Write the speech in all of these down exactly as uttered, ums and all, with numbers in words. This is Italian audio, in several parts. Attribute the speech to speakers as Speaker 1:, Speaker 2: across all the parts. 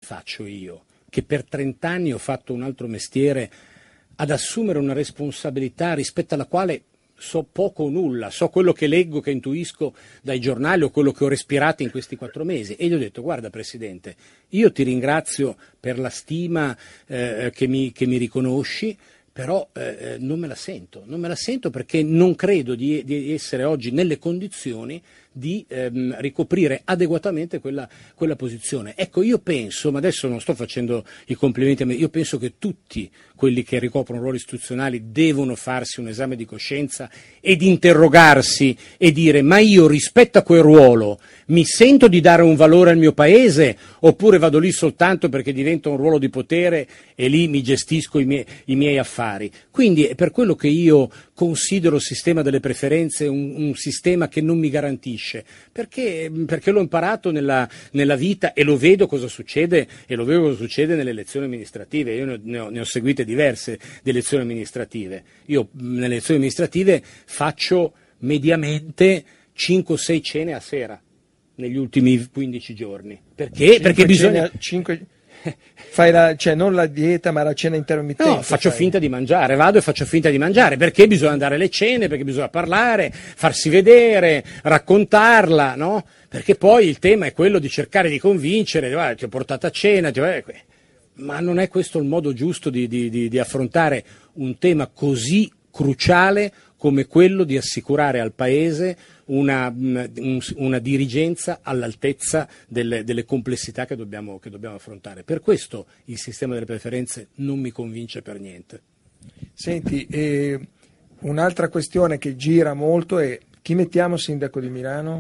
Speaker 1: faccio io, che per trent'anni ho fatto un altro mestiere, ad assumere una responsabilità rispetto alla quale so poco o nulla, so quello che leggo, che intuisco dai giornali o quello che ho respirato in questi quattro mesi. E gli ho detto: guarda Presidente, io ti ringrazio per la stima eh, che, mi, che mi riconosci, però eh, non me la sento, non me la sento perché non credo di, di essere oggi nelle condizioni di ehm, ricoprire adeguatamente quella, quella posizione. Ecco, io penso, ma adesso non sto facendo i complimenti a me, io penso che tutti quelli che ricoprono ruoli istituzionali devono farsi un esame di coscienza ed interrogarsi e dire: ma io rispetto a quel ruolo mi sento di dare un valore al mio paese, oppure vado lì soltanto perché diventa un ruolo di potere e lì mi gestisco i miei, i miei affari. Quindi è per quello che io considero il sistema delle preferenze un, un sistema che non mi garantisce, perché, perché l'ho imparato nella, nella vita e lo vedo cosa succede, e lo vedo cosa succede nelle elezioni amministrative. Io ne ho, ne ho, ne ho seguite diverse di elezioni amministrative. Io nelle elezioni amministrative faccio mediamente cinque sei cene a sera negli ultimi quindici giorni. Perché? Perché bisogna...
Speaker 2: cinque... Fai la, cioè non la dieta ma la cena intermittente?
Speaker 1: No, faccio
Speaker 2: fai.
Speaker 1: finta di mangiare, vado e faccio finta di mangiare, perché bisogna andare alle cene, perché bisogna parlare, farsi vedere, raccontarla, no? Perché poi il tema è quello di cercare di convincere: guarda, ti ho portato a cena, ti ho... ma non è questo il modo giusto di, di, di, di affrontare un tema così cruciale come quello di assicurare al Paese una, una dirigenza all'altezza delle, delle complessità che dobbiamo, che dobbiamo affrontare. Per questo il sistema delle preferenze non mi convince per niente.
Speaker 2: Senti, eh, un'altra questione che gira molto è: chi mettiamo sindaco di Milano?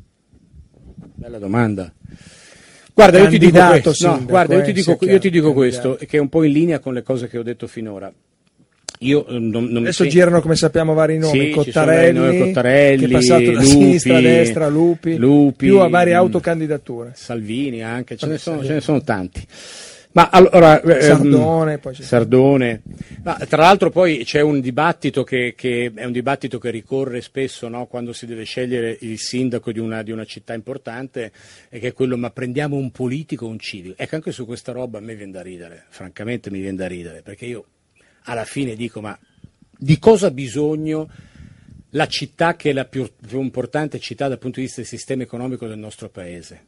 Speaker 1: Bella domanda. Guarda, io ti dico, questo, sindaco, no, guarda, io ti dico, io ti dico questo, che è un po' in linea con le cose che ho detto finora. Io non, non
Speaker 2: Adesso
Speaker 1: mi
Speaker 2: girano, come sappiamo, vari nomi:
Speaker 1: sì,
Speaker 2: Cottarelli,
Speaker 1: nomi, Cottarelli,
Speaker 2: che è passato da
Speaker 1: Lupi,
Speaker 2: sinistra a destra, Lupi,
Speaker 1: Lupi,
Speaker 2: più a varie autocandidature.
Speaker 1: Salvini anche, ce ne sono, ce ne sono tanti. Ma allora,
Speaker 2: Sardone,
Speaker 1: ehm,
Speaker 2: poi c'è
Speaker 1: Sardone. Ma, tra l'altro poi c'è un dibattito che, che è un dibattito che ricorre spesso, no, quando si deve scegliere il sindaco di una, di una città importante, e che è quello: ma prendiamo un politico o un civico? Ecco, anche su questa roba a me viene da ridere, francamente mi viene da ridere, perché io alla fine dico: ma di cosa ha bisogno la città che è la più, più importante città dal punto di vista del sistema economico del nostro paese?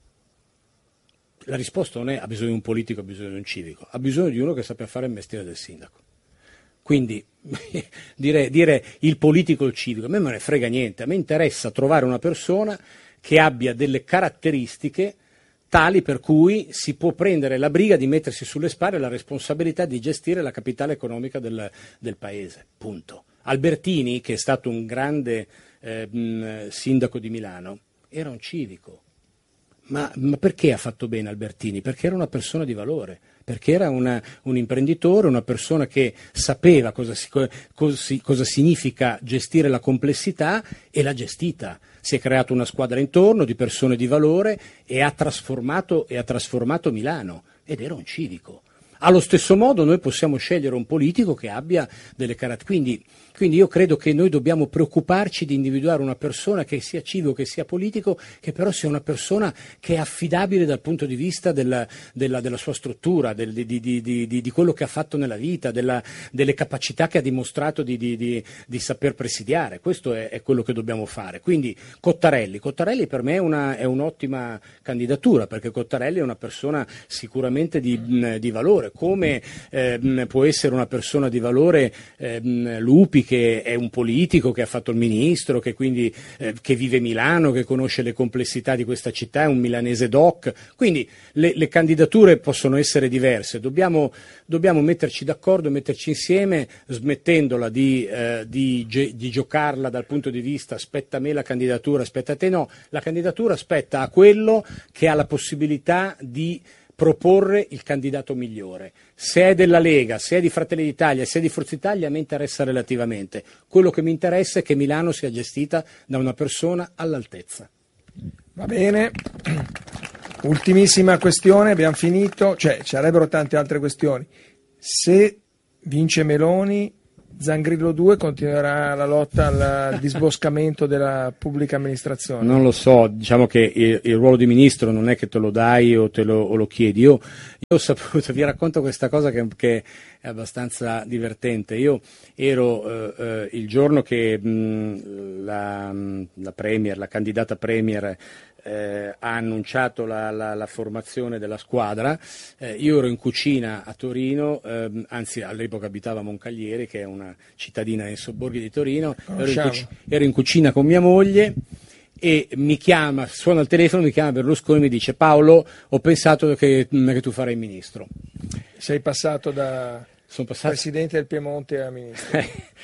Speaker 1: La risposta non è: ha bisogno di un politico, ha bisogno di un civico, ha bisogno di uno che sappia fare il mestiere del sindaco. Quindi dire, dire il politico o il civico, a me non ne frega niente, a me interessa trovare una persona che abbia delle caratteristiche tali per cui si può prendere la briga di mettersi sulle spalle la responsabilità di gestire la capitale economica del, del paese, punto. Albertini, che è stato un grande eh, mh, sindaco di Milano, era un civico. Ma, ma perché ha fatto bene Albertini? Perché era una persona di valore, perché era una, un imprenditore, una persona che sapeva cosa, si, cosa, cosa significa gestire la complessità, e l'ha gestita. Si è creata una squadra intorno di persone di valore e ha trasformato, e ha trasformato Milano, ed era un civico. Allo stesso modo noi possiamo scegliere un politico che abbia delle caratteristiche. Quindi, quindi io credo che noi dobbiamo preoccuparci di individuare una persona che sia civico, che sia politico, che però sia una persona che è affidabile dal punto di vista della, della, della sua struttura, del, di, di, di, di, di quello che ha fatto nella vita, della, delle capacità che ha dimostrato di, di, di, di saper presidiare. Questo è, è quello che dobbiamo fare. Quindi Cottarelli, Cottarelli per me è, una, è un'ottima candidatura, perché Cottarelli è una persona sicuramente di, di valore. Come eh, può essere una persona di valore eh, Lupi, che è un politico, che ha fatto il ministro, che quindi eh, che vive Milano, che conosce le complessità di questa città, è un milanese doc. Quindi le, le candidature possono essere diverse, dobbiamo, dobbiamo metterci d'accordo, metterci insieme, smettendola di, eh, di, di giocarla dal punto di vista: aspetta a me la candidatura, aspetta a te. No, la candidatura aspetta a quello che ha la possibilità di proporre il candidato migliore. Se è della Lega, se è di Fratelli d'Italia, se è di Forza Italia, a me interessa relativamente. Quello che mi interessa è che Milano sia gestita da una persona all'altezza.
Speaker 2: Va bene. Ultimissima questione, abbiamo finito, cioè ci sarebbero tante altre questioni. Se vince Meloni, Zangrillo due continuerà la lotta al disboscamento della pubblica amministrazione?
Speaker 1: Non lo so, diciamo che il, il ruolo di ministro non è che te lo dai o te lo, o lo chiedi. Io, io ho saputo, vi racconto questa cosa che, che è abbastanza divertente. Io ero eh, eh, il giorno che mh, la, la Premier, la candidata Premier Eh, ha annunciato la, la, la formazione della squadra, eh, io ero in cucina a Torino, ehm, anzi all'epoca abitavo a Moncaglieri, che è una cittadina nei sobborghi di Torino, ero in, cuc- ero in cucina con mia moglie e mi chiama, suona il telefono, mi chiama Berlusconi e mi dice: Paolo, ho pensato che, che tu farai ministro.
Speaker 2: Sei passato da
Speaker 1: Sono passato...
Speaker 2: presidente del Piemonte a ministro.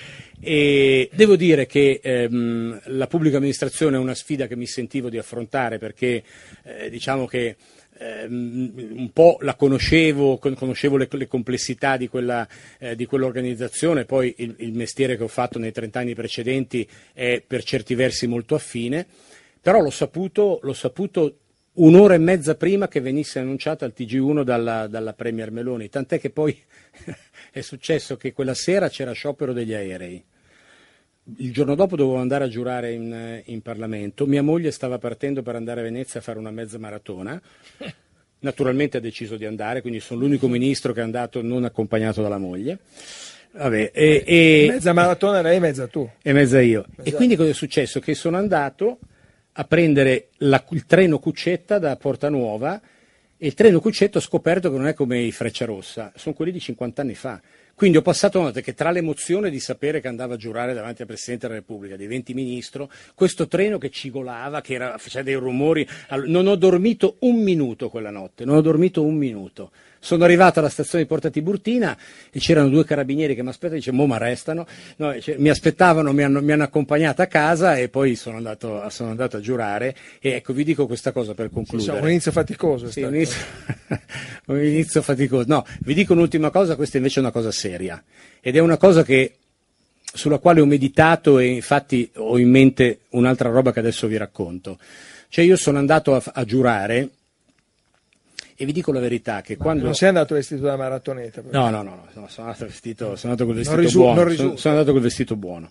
Speaker 1: E devo dire che ehm, la pubblica amministrazione è una sfida che mi sentivo di affrontare, perché eh, diciamo che ehm, un po' la conoscevo, conoscevo le, le complessità di, quella, eh, di quell'organizzazione, poi il, il mestiere che ho fatto nei trent'anni precedenti è per certi versi molto affine, però l'ho saputo, l'ho saputo un'ora e mezza prima che venisse annunciata al T G uno dalla, dalla Premier Meloni, tant'è che poi è successo che quella sera c'era sciopero degli aerei. Il giorno dopo dovevo andare a giurare in, in Parlamento, mia moglie stava partendo per andare a Venezia a fare una mezza maratona, naturalmente ha deciso di andare, quindi sono l'unico ministro che è andato non accompagnato dalla moglie. Vabbè, e, e,
Speaker 2: mezza maratona lei, mezza tu.
Speaker 1: E mezza io. Esatto. E quindi cosa è successo? Che sono andato a prendere la, il treno Cuccetta da Porta Nuova, e il treno Cuccetta ho scoperto che non è come i Frecciarossa, sono quelli di cinquanta anni fa. Quindi ho passato una notte che, tra l'emozione di sapere che andava a giurare davanti al Presidente della Repubblica, diventi ministro, questo treno che cigolava, che era, faceva dei rumori, non ho dormito un minuto quella notte, non ho dormito un minuto. Sono arrivato alla stazione di Porta Tiburtina e c'erano due carabinieri che mi aspettavano, dice: mo mi arrestano, no, cioè, mi aspettavano, mi hanno, mi hanno accompagnato a casa e poi sono andato, sono andato a giurare. E ecco, vi dico questa cosa per concludere.
Speaker 2: Sì, un inizio faticoso. È
Speaker 1: sì,
Speaker 2: stato.
Speaker 1: Un, inizio, un inizio faticoso. No, vi dico un'ultima cosa, questa invece è una cosa seria, ed è una cosa che, sulla quale ho meditato, e infatti ho in mente un'altra roba che adesso vi racconto. Cioè, io sono andato a, a giurare. E vi dico la verità che
Speaker 2: Ma
Speaker 1: quando...
Speaker 2: Non sei andato vestito da maratoneta?
Speaker 1: No, no, no, no, sono andato vestito, sono andato col vestito
Speaker 2: risu-
Speaker 1: buono. Sono, sono andato col vestito buono.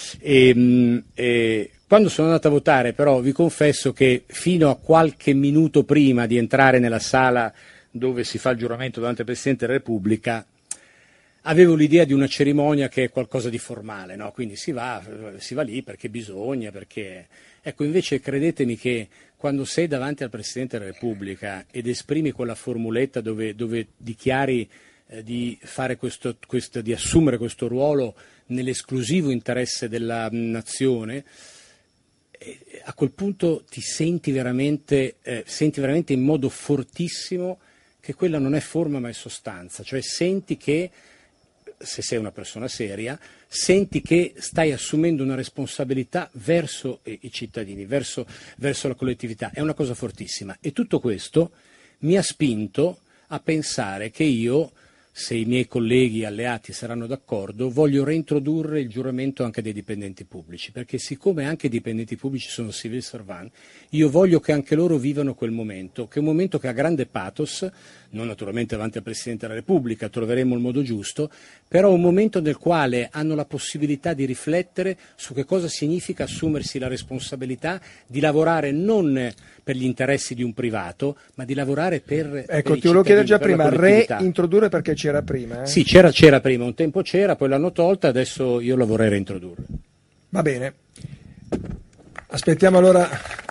Speaker 1: E, e, quando sono andato a votare, però, vi confesso che fino a qualche minuto prima di entrare nella sala dove si fa il giuramento davanti al Presidente della Repubblica, avevo l'idea di una cerimonia che è qualcosa di formale, no? Quindi si va, si va lì perché bisogna, perché... Ecco, invece credetemi che quando sei davanti al Presidente della Repubblica ed esprimi quella formuletta dove, dove dichiari eh, di fare questo, questo, di assumere questo ruolo nell'esclusivo interesse della nazione, eh, a quel punto ti senti veramente, eh, senti veramente in modo fortissimo che quella non è forma ma è sostanza, cioè senti che, se sei una persona seria, senti che stai assumendo una responsabilità verso i cittadini, verso, verso la collettività. È una cosa fortissima. E tutto questo mi ha spinto a pensare che io, se i miei colleghi alleati saranno d'accordo, voglio reintrodurre il giuramento anche dei dipendenti pubblici, perché siccome anche i dipendenti pubblici sono civil servant, io voglio che anche loro vivano quel momento, che è un momento che ha grande pathos, non naturalmente davanti al Presidente della Repubblica, troveremo il modo giusto, però un momento nel quale hanno la possibilità di riflettere su che cosa significa assumersi la responsabilità di lavorare non per gli interessi di un privato, ma di lavorare per
Speaker 2: Ecco,
Speaker 1: per
Speaker 2: ti volevo chiedere già
Speaker 1: per
Speaker 2: prima,
Speaker 1: collettività.
Speaker 2: reintrodurre perché c'era prima. Eh?
Speaker 1: Sì, c'era, c'era prima, un tempo c'era, poi l'hanno tolta, adesso io la vorrei reintrodurre.
Speaker 2: Va bene. Aspettiamo allora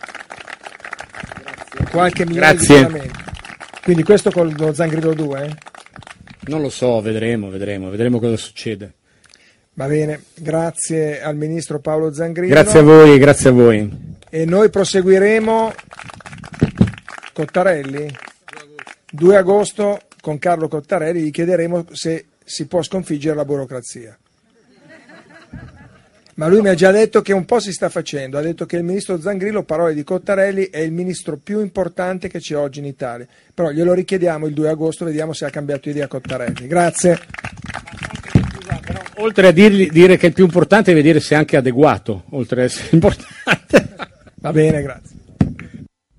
Speaker 2: qualche minuto di parlamento. Quindi questo con lo Zangrillo due? Eh?
Speaker 1: Non lo so, vedremo, vedremo, vedremo cosa succede.
Speaker 2: Va bene, grazie al ministro Paolo Zangrillo.
Speaker 1: Grazie a voi, grazie a voi.
Speaker 2: E noi proseguiremo. Cottarelli? due agosto con Carlo Cottarelli gli chiederemo se si può sconfiggere la burocrazia. Ma lui mi ha già detto che un po' si sta facendo, ha detto che il ministro Zangrillo, parole di Cottarelli, è il ministro più importante che c'è oggi in Italia. Però glielo richiediamo il due agosto, vediamo se ha cambiato idea Cottarelli. Grazie.
Speaker 1: Oltre a dirgli, dire che è il più importante, deve dire se è anche adeguato, oltre ad essere importante.
Speaker 2: Va bene, grazie.